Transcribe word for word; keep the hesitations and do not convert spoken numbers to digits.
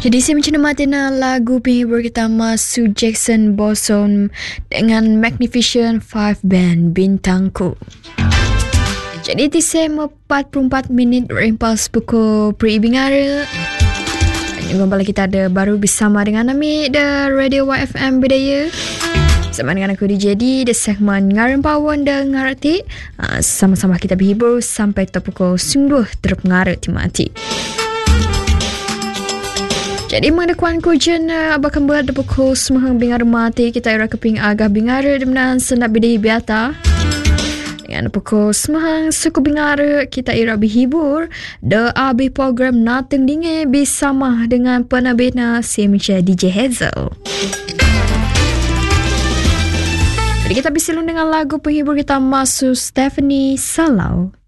Jadi saya mencermati lagu penghibur kita Masu Jackson Boson dengan Magnificent Five Band Bintangku. Jadi di sem empat puluh empat minit berimpas pukul peribingara. Kembali kita ada baru bersama dengan Ami The Radio Y F M Bidaya. Sama dengan aku D J D di segmen Ngarang Pawon dan Ngarati. Sama-sama kita berhibur sampai top pukul sembilan terpengaruh timati. Jadi mengenai kujen abah kembali ada pukul semua bingar mati kita ira keping agah bingar dengan senap bidai biata. Dengan pukul semua suku bingar kita ira berhibur the abi program Nothing Dinge bersama dengan penabina si Misha D J Hazel. Jadi kita bersilung dengan lagu penghibur kita Masu Stephanie Salau.